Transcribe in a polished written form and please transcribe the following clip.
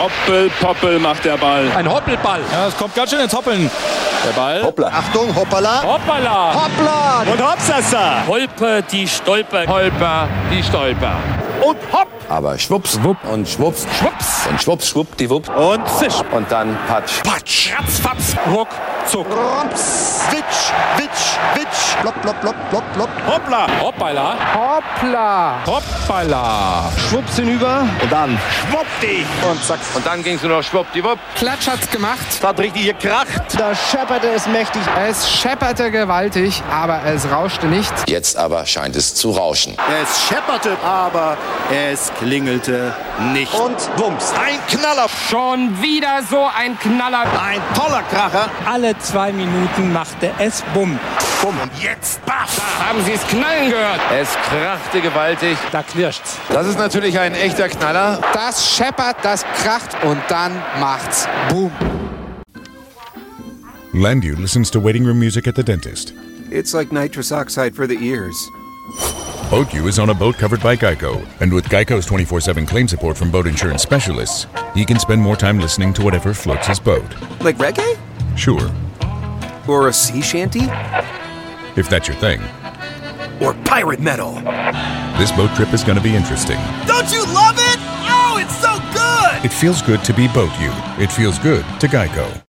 Hoppel, macht der Ball. Ein Hoppelball. Ja, es kommt ganz schön ins Hoppeln. Der Ball. Hoppla. Achtung, hoppala. Hoppala. Hoppla. Und Hopsasa. Holper, die Stolper. Holper, die Stolper. Und hopp. Aber schwupps, wupp und schwupps, Schwupps. und schwupps, schwuppdiwupp. Und Zisch. Und dann Patsch. Patsch. Ratzfatz. Ruck. Zuck. Rums. Witsch, witsch, witsch. Plopp, plopp, plopp, plopp, plopp. Hoppla. Hoppala. Hoppla. Hoppala. Schwupps hinüber. Und dann. Schwuppdi. Und zack. Und dann ging's nur noch schwuppdiwupp. Klatsch hat's gemacht. Hat richtig gekracht. Da schepperte es mächtig. Es schepperte gewaltig, aber es rauschte nicht. Jetzt aber scheint es zu rauschen. Es schepperte, aber es klingelte nicht. Und bums. Ein Knaller. Schon wieder so ein Knaller. Ein toller Kracher. Alle 2 Minuten machte es Bumm. Bumm. Und jetzt baff. Da haben Sie es knallen gehört. Es krachte gewaltig. Da knirscht's. Das ist natürlich ein echter Knaller. Das scheppert, das kracht und dann macht's Boom. Landu listens to waiting room music at the dentist. It's like nitrous oxide for the ears. Boat U is on a boat covered by Geico. And with Geico's 24/7 claim support from boat insurance specialists, he can spend more time listening to whatever floats his boat. Like reggae? Sure, Or a sea shanty? if that's your thing. Or pirate metal? This boat trip is going to be interesting. Don't you love it? Oh, it's so good! It feels good to be Boat U. It feels good to Geico.